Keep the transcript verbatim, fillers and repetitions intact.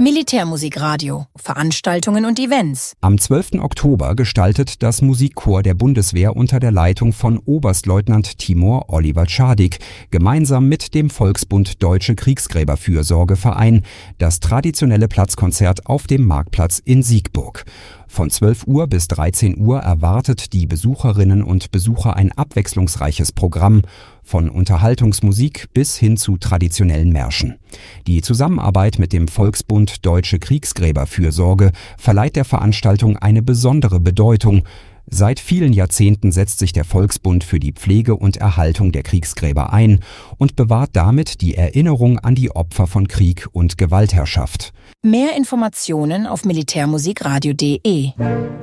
Militärmusikradio, Veranstaltungen und Events. Am zwölften Oktober gestaltet das Musikchor der Bundeswehr unter der Leitung von Oberstleutnant Timur Oliver Czadik gemeinsam mit dem Volksbund Deutsche Kriegsgräberfürsorge-Verein das traditionelle Platzkonzert auf dem Marktplatz in Siegburg. Von zwölf Uhr bis dreizehn Uhr erwartet die Besucherinnen und Besucher ein abwechslungsreiches Programm, von Unterhaltungsmusik bis hin zu traditionellen Märschen. Die Zusammenarbeit mit dem Volksbund Deutsche Kriegsgräberfürsorge verleiht der Veranstaltung eine besondere Bedeutung. Seit vielen Jahrzehnten setzt sich der Volksbund für die Pflege und Erhaltung der Kriegsgräber ein und bewahrt damit die Erinnerung an die Opfer von Krieg und Gewaltherrschaft. Mehr Informationen auf militärmusikradio punkt de.